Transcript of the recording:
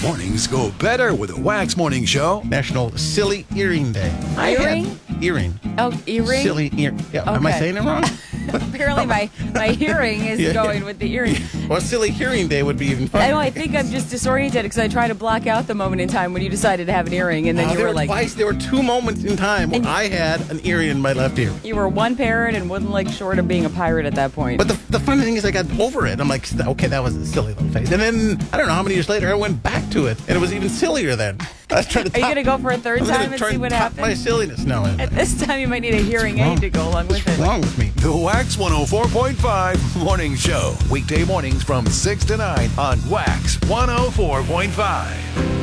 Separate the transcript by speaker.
Speaker 1: Mornings go better with a Wax Morning Show.
Speaker 2: National Silly Earring Day.
Speaker 3: Earring?
Speaker 2: Earring.
Speaker 3: Oh, earring?
Speaker 2: Silly earring. Yeah, Am I
Speaker 3: Okay.
Speaker 2: saying it wrong?
Speaker 3: Apparently my hearing is going with the earring.
Speaker 2: Well, Silly Hearing Day would be even
Speaker 3: I
Speaker 2: funnier.
Speaker 3: know, I think I'm just disoriented because I try to block out the moment in time when you decided to have an earring, and then you
Speaker 2: there
Speaker 3: were like,
Speaker 2: there were 2 moments in time where I had an earring in my left ear.
Speaker 3: you were one parrot and one leg short of being a pirate at that point.
Speaker 2: But the funny thing is, I got over it. I'm like, okay, that was a silly little face. And then, I don't know how many years later, I went back to it, and it was even sillier then. I was trying to
Speaker 3: Are you going to go for a third time and see what happens?
Speaker 2: My silliness. No.
Speaker 3: At this time, you might need a hearing aid to go along with
Speaker 2: What's
Speaker 3: it.
Speaker 2: wrong with me?
Speaker 1: The Wax 104.5 Morning Show. Weekday mornings from 6 to 9 on Wax 104.5.